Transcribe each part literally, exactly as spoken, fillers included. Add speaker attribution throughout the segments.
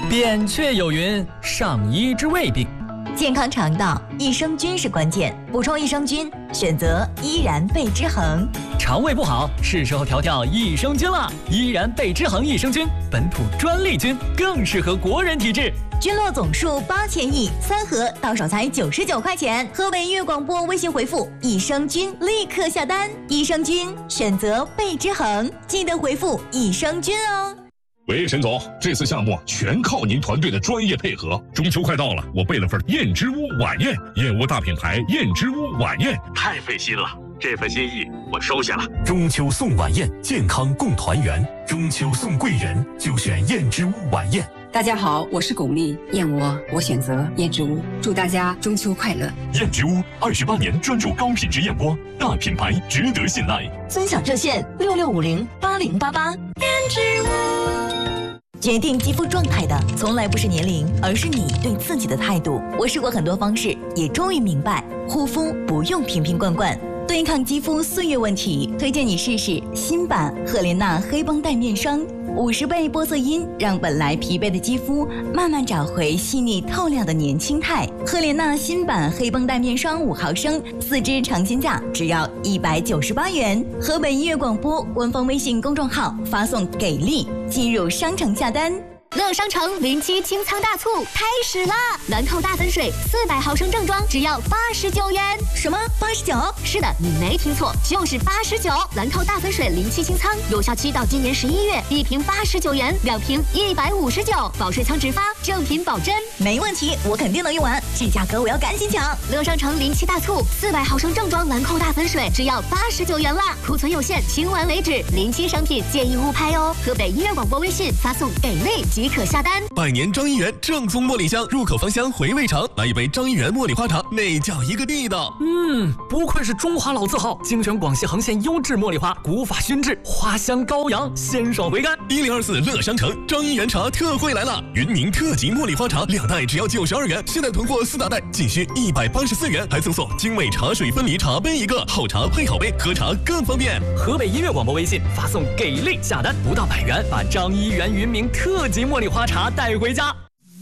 Speaker 1: 扁鹊有云：上医之未病。
Speaker 2: 健康肠道，益生菌是关键，补充益生菌，选择依然贝之恒。
Speaker 1: 肠胃不好，是时候调调益生菌了。依然贝之恒益生菌，本土专利菌，更适合国人体质。
Speaker 2: 菌落总数八千亿，三盒到手才九十九块钱。河北音乐广播微信回复益生菌，立刻下单。益生菌选择贝之恒，记得回复益生菌哦。
Speaker 3: 喂，沈总，这次项目全靠您团队的专业配合。中秋快到了，我备了份燕之屋晚宴，燕窝大品牌燕之屋晚宴，太费心了。这份心意我收下了。
Speaker 4: 中秋送晚宴，健康共团圆。中秋送贵人，就选燕之屋晚宴。
Speaker 5: 大家好，我是巩俐，燕窝我选择燕之屋，祝大家中秋快乐。
Speaker 4: 燕之屋二十八年专注高品质燕窝，大品牌值得信赖。
Speaker 2: 分享热线六六五零八零八八。燕之屋。决定肌肤状态的从来不是年龄，而是你对自己的态度。我试过很多方式，也终于明白，护肤不用瓶瓶罐罐。对抗肌肤岁月问题，推荐你试试新版赫莲娜黑绷带面霜，五十倍玻色因让本来疲惫的肌肤慢慢找回细腻透亮的年轻态。赫莲娜新版黑绷带面霜五毫升，四支尝鲜价只要一百九十八元。河北音乐广播官方微信公众号发送给力，进入商城下单。
Speaker 6: 乐商城零七清仓大促开始啦！兰蔻大粉水四百毫升正装只要八十九元。
Speaker 2: 什么？八十九？
Speaker 6: 是的，你没听错，就是八十九。兰蔻大粉水零七清仓有效期到今年十一月，一瓶八十九元，两瓶一百五十九，保税仓直发，正品保真。
Speaker 2: 没问题，我肯定能用完，这价格我要赶紧抢。
Speaker 6: 乐商城零七大促，四百毫升正装兰蔻大粉水只要八十九元啦，库存有限，清完为止。零七商品建议勿拍哦。河北音乐广播微信发送给力即可下单。
Speaker 4: 百年张一元正宗茉莉香，入口芳香，回味长。来一杯张一元茉莉花茶，那叫一个地道。
Speaker 1: 嗯，不愧是中华老字号，精选广西恒县优质茉莉花，古法熏制，花香高扬，鲜爽回甘。
Speaker 4: 一零二四乐商城张一元茶特惠来了，云宁特级茉莉花茶两袋只要九十二元，现在囤货四大袋仅需一百八十四元，还赠送精美茶水分离茶杯一个，好茶配好杯，喝茶更方便。
Speaker 1: 河北音乐广播微信发送给力下单，不到百元，把张一元云明特级茉莉花茶带回家。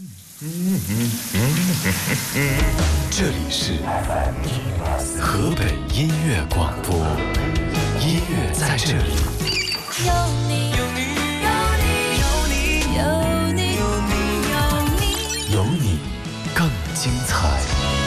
Speaker 7: 这里是河北音乐广播，音乐在这里。
Speaker 8: 有你，有你，有你，有你，有你，
Speaker 7: 有你更精彩。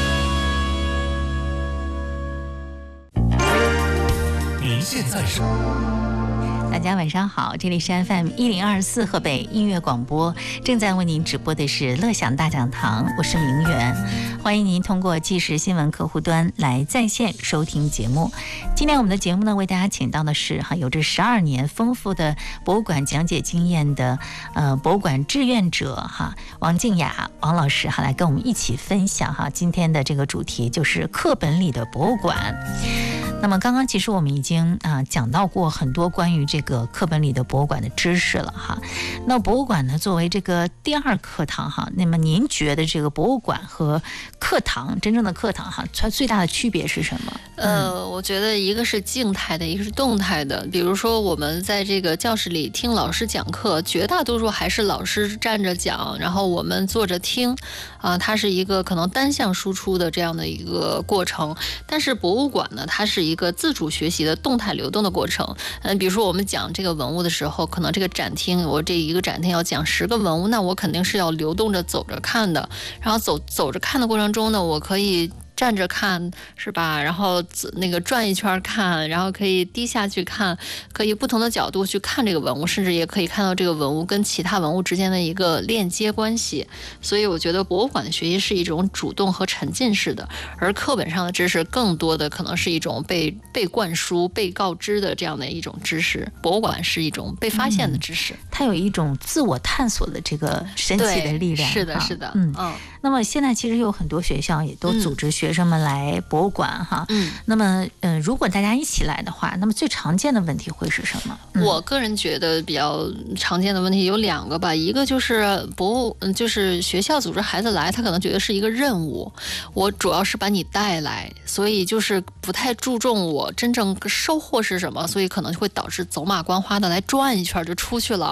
Speaker 7: 您现在收。
Speaker 9: 大家晚上好，这里是 F M 一零二四河北音乐广播，正在为您直播的是乐享大讲堂，我是明媛，欢迎您通过即时新闻客户端来在线收听节目。今天我们的节目呢，为大家请到的是哈有着十二年丰富的博物馆讲解经验的呃博物馆志愿者哈王静雅王老师哈来跟我们一起分享哈今天的这个主题就是课本里的博物馆。那么刚刚其实我们已经啊、呃、讲到过很多关于这个课本里的博物馆的知识了哈。那博物馆呢作为这个第二课堂哈，那么您觉得这个博物馆和课堂真正的课堂哈，它最大的区别是什么？
Speaker 10: 呃，嗯、我觉得一个是静态的，一个是动态的。比如说我们在这个教室里听老师讲课，绝大多数还是老师站着讲，然后我们坐着听，啊、呃，它是一个可能单向输出的这样的一个过程。但是博物馆呢，它是一个自主学习的动态流动的过程。嗯，比如说我们讲这个文物的时候，可能这个展厅，我这一个展厅要讲十个文物，那我肯定是要流动着走着看的。然后走走着看的过程中呢，我可以站着看是吧，然后那个转一圈看，然后可以低下去看，可以不同的角度去看这个文物，甚至也可以看到这个文物跟其他文物之间的一个链接关系。所以我觉得博物馆的学习是一种主动和沉浸式的，而课本上的知识更多的可能是一种被被灌输被告知的这样的一种知识，博物馆是一种被发现的知识、嗯、
Speaker 9: 它有一种自我探索的这个神奇的力量。
Speaker 10: 是的是的
Speaker 9: 嗯嗯。那么现在其实有很多学校也都组织学生们来博物馆哈，嗯，那么嗯、呃，如果大家一起来的话，那么最常见的问题会是什么？
Speaker 10: 嗯、我个人觉得比较常见的问题有两个吧，一个就是博物，就是学校组织孩子来，他可能觉得是一个任务，我主要是把你带来，所以就是不太注重我真正收获是什么，所以可能会导致走马观花的来转一圈就出去了，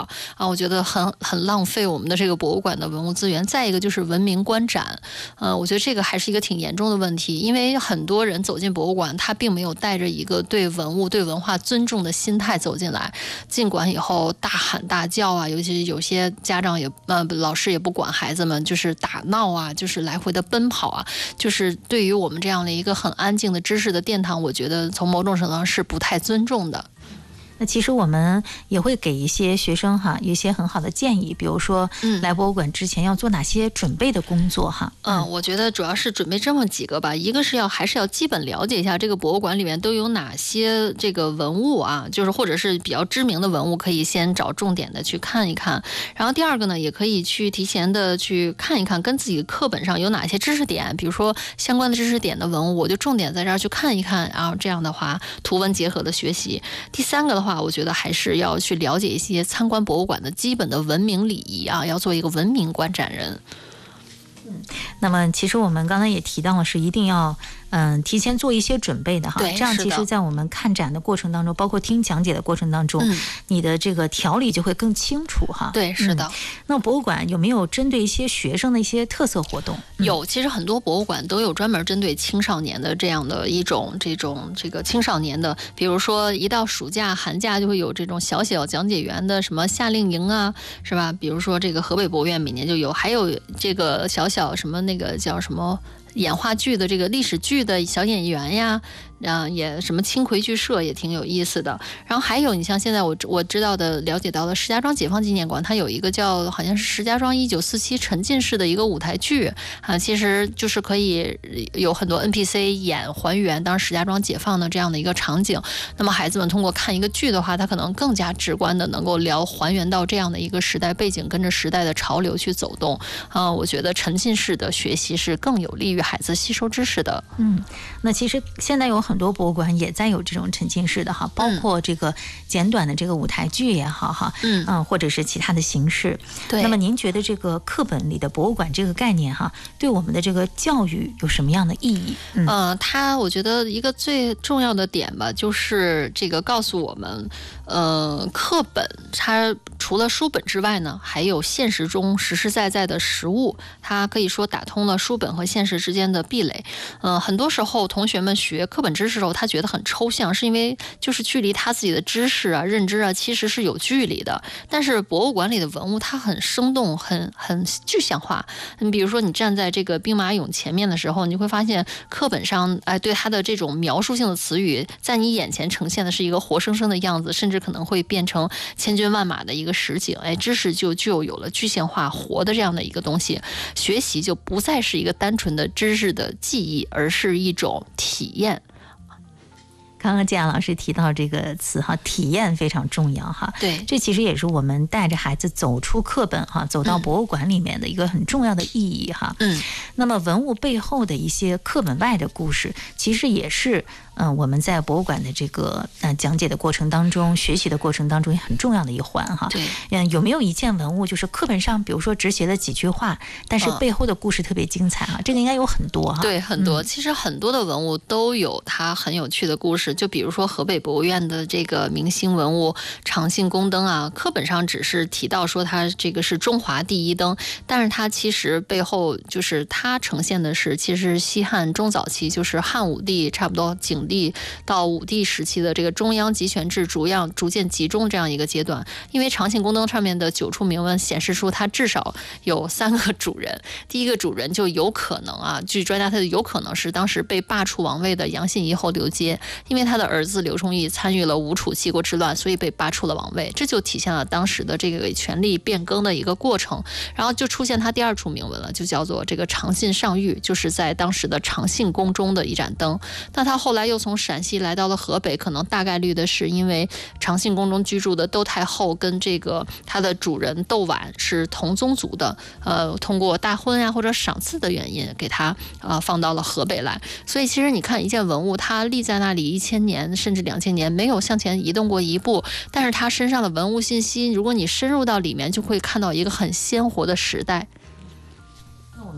Speaker 10: 啊，我觉得很很浪费我们的这个博物馆的文物资源。再一个就是文明观展，呃，我觉得这个还是一个挺严重的问题，因为很多人走进博物馆，他并没有带着一个对文物、对文化尊重的心态走进来，进馆以后大喊大叫啊，尤其有些家长也呃老师也不管孩子们，就是打闹啊，就是来回的奔跑啊，就是对于我们这样的一个很安静的知识的殿堂，我觉得从某种程度上是不太尊重的。
Speaker 9: 那其实我们也会给一些学生哈一些很好的建议，比如说来博物馆之前要做哪些准备的工作哈。
Speaker 10: 嗯，嗯我觉得主要是准备这么几个吧，一个是要还是要基本了解一下这个博物馆里面都有哪些这个文物啊，就是或者是比较知名的文物，可以先找重点的去看一看。然后第二个呢，也可以去提前的去看一看跟自己的课本上有哪些知识点，比如说相关的知识点的文物，我就重点在这儿去看一看，然后这样的话图文结合的学习。第三个的话，我觉得还是要去了解一些参观博物馆的基本的文明礼仪啊，要做一个文明观展人。
Speaker 9: 嗯，那么其实我们刚才也提到了，是一定要嗯提前做一些准备的哈。
Speaker 10: 对，
Speaker 9: 这样其实在我们看展的过程当中，包括听讲解的过程当中，
Speaker 10: 嗯、
Speaker 9: 你的这个条理就会更清楚哈。
Speaker 10: 对，是的、嗯。
Speaker 9: 那博物馆有没有针对一些学生的一些特色活动？
Speaker 10: 嗯、有，其实很多博物馆都有专门针对青少年的这样的一种这种这个青少年的，比如说一到暑假、寒假就会有这种小小讲解员的什么夏令营啊，是吧？比如说这个河北博物院每年就有，还有这个小小什么那个叫什么演话剧的这个历史剧的小演员呀。啊，也什么青葵剧社也挺有意思的。然后还有，你像现在我我知道的、了解到的石家庄解放纪念馆，它有一个叫好像是石家庄一九四七沉浸式的一个舞台剧啊，其实就是可以有很多 N P C 演还原当时石家庄解放的这样的一个场景。那么孩子们通过看一个剧的话，他可能更加直观的能够聊还原到这样的一个时代背景，跟着时代的潮流去走动啊。我觉得沉浸式的学习是更有利于孩子吸收知识的。
Speaker 9: 嗯，那其实现在有很多博物馆也在有这种沉浸式的哈，包括这个简短的这个舞台剧也好哈，嗯嗯，或者是其他的形式。
Speaker 10: 对。
Speaker 9: 那么您觉得这个课本里的博物馆这个概念哈，对我们的这个教育有什么样的意义？
Speaker 10: 嗯，呃、它我觉得一个最重要的点吧，就是这个告诉我们，呃，课本它除了书本之外呢，还有现实中实实在在的实物，它可以说打通了书本和现实之间的壁垒。呃，很多时候同学们学课本知识的时候，他觉得很抽象，是因为就是距离他自己的知识啊、认知啊，其实是有距离的。但是博物馆里的文物，它很生动，很很具象化。你比如说，你站在这个兵马俑前面的时候，你会发现课本上哎对它的这种描述性的词语，在你眼前呈现的是一个活生生的样子，甚至可能会变成千军万马的一个实景。哎，知识就就有了具象化、活的这样的一个东西。学习就不再是一个单纯的知识的记忆，而是一种体验。
Speaker 9: 刚刚建阳老师提到这个词哈，体验非常重要哈。
Speaker 10: 对，
Speaker 9: 这其实也是我们带着孩子走出课本哈，走到博物馆里面的一个很重要的意义哈。
Speaker 10: 嗯，
Speaker 9: 那么文物背后的一些课本外的故事，其实也是嗯、呃、我们在博物馆的这个呃讲解的过程当中、学习的过程当中也很重要的一环哈。
Speaker 10: 对，
Speaker 9: 嗯，有没有一件文物就是课本上比如说只写了几句话，但是背后的故事特别精彩哈？嗯、这个应该有很多哈。
Speaker 10: 对，很多、
Speaker 9: 嗯。
Speaker 10: 其实很多的文物都有它很有趣的故事。就比如说河北博物院的这个明星文物长信宫灯啊，课本上只是提到说它这个是中华第一灯，但是它其实背后就是它呈现的是其实西汉中早期，就是汉武帝差不多景帝到武帝时期的这个中央集权制逐样逐渐集中这样一个阶段。因为长信宫灯上面的九处铭文显示出它至少有三个主人，第一个主人就有可能啊，据专家他有可能是当时被罢黜王位的杨信遗后刘阶，因为他的儿子刘崇义参与了吴楚七国之乱，所以被罢黜了王位，这就体现了当时的这个权力变更的一个过程。然后就出现他第二处铭文了，就叫做这个长信上谕，就是在当时的长信宫中的一盏灯。那他后来又从陕西来到了河北，可能大概率的是因为长信宫中居住的窦太后跟这个他的主人窦婉是同宗族的，呃，通过大婚啊或者赏赐的原因，给他呃放到了河北来。所以其实你看一件文物，它立在那里一千年甚至两千年，没有向前移动过一步，但是它身上的文物信息，如果你深入到里面，就会看到一个很鲜活的时代。
Speaker 9: 我们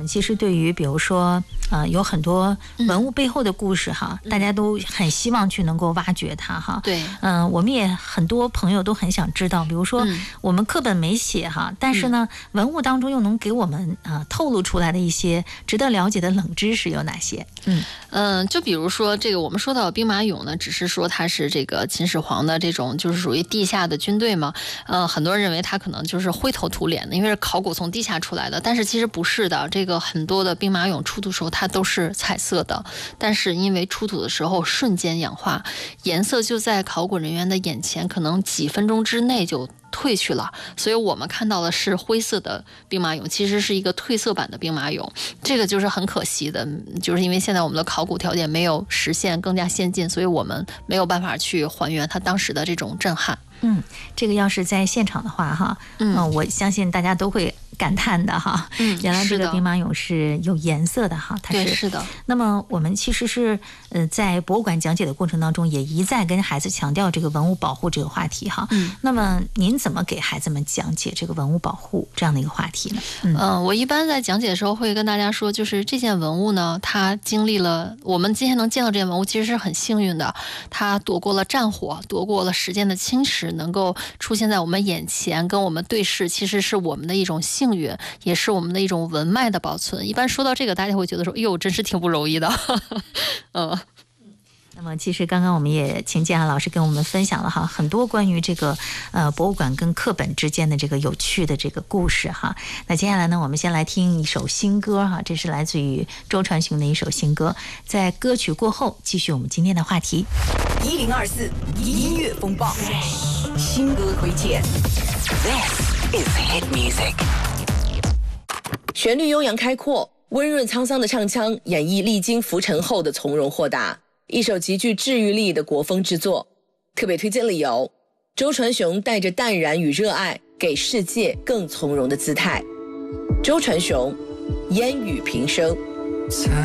Speaker 9: 们其实对于比如说呃有很多文物背后的故事哈，嗯、大家都很希望去能够挖掘它哈。
Speaker 10: 对，
Speaker 9: 嗯、呃，我们也很多朋友都很想知道，比如说我们课本没写哈，但是呢，文物当中又能给我们啊、呃、透露出来的一些值得了解的冷知识有哪些？嗯
Speaker 10: 嗯、呃，就比如说这个我们说到兵马俑呢，只是说它是这个秦始皇的这种就是属于地下的军队嘛，呃，很多人认为它可能就是灰头土脸的，因为是考古从地下出来的，但是其实不是的。这个很多的兵马俑出土时候它都是彩色的，但是因为出土的时候瞬间氧化，颜色就在考古人员的眼前，可能几分钟之内就褪去了，所以我们看到的是灰色的兵马俑，其实是一个褪色版的兵马俑，这个就是很可惜的，就是因为现在我们的考古条件没有实现更加先进，所以我们没有办法去还原它当时的这种震撼。
Speaker 9: 嗯，这个要是在现场的话哈，嗯、呃，我相信大家都会感叹的哈。嗯，原来这个兵马俑是有颜色的哈，它是。
Speaker 10: 对，是的。
Speaker 9: 那么我们其实是呃在博物馆讲解的过程当中，也一再跟孩子强调这个文物保护这个话题哈。嗯。那么您怎么给孩子们讲解这个文物保护这样的一个话题呢？
Speaker 10: 嗯，呃、我一般在讲解的时候会跟大家说，就是这件文物呢，它经历了我们今天能见到这件文物，其实是很幸运的，它躲过了战火，躲过了时间的侵蚀。能够出现在我们眼前跟我们对视，其实是我们的一种幸运，也是我们的一种文脉的保存。一般说到这个，大家会觉得说，哎呦，真是挺不容易的。嗯。
Speaker 9: 那么其实刚刚我们也请建安老师跟我们分享了哈很多关于这个呃博物馆跟课本之间的这个有趣的这个故事哈。那接下来呢，我们先来听一首新歌哈，这是来自于周传雄的一首新歌。在歌曲过后，继续我们今天的话题。
Speaker 2: 一零二四音乐风暴，新歌推荐。This is hit music。旋律悠扬开阔，温润沧桑的唱腔演绎历经浮沉后的从容豁达。一首极具治愈力的国风之作，特别推荐理由：周传雄带着淡然与热爱，给世界更从容的姿态。周传雄，烟雨平生。